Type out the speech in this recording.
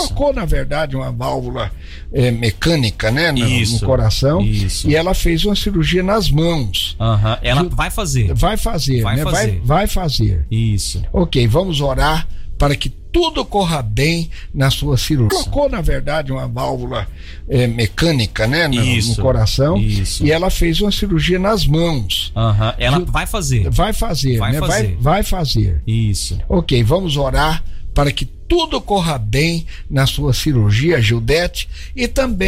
colocou, na verdade, uma válvula mecânica, né, no coração. Isso. E ela fez uma cirurgia nas mãos. Ela vai fazer. Vai fazer. Vai fazer. Isso. Ok, vamos orar para que tudo corra bem na sua cirurgia. Colocou, na verdade, uma válvula mecânica, né, no coração. Isso. E ela fez uma cirurgia nas mãos. Ela vai fazer. Vai fazer. Vai fazer. Isso. Ok, vamos orar para que tudo corra bem na sua cirurgia, Gildete, e também